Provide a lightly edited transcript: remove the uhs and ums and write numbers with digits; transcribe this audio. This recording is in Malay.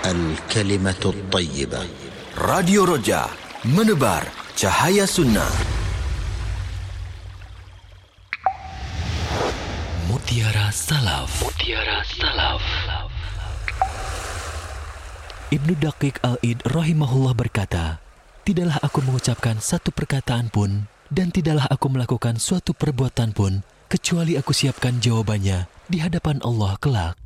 الكلمة الطيبة. Radio Roja, menebar cahaya sunnah. Mutiara Salaf. Mutiara Salaf. Ibnu Daqiq Al-Id rahimahullah berkata, tidaklah aku mengucapkan satu perkataan pun dan tidaklah aku melakukan suatu perbuatan pun kecuali aku siapkan jawabannya di hadapan Allah kelak.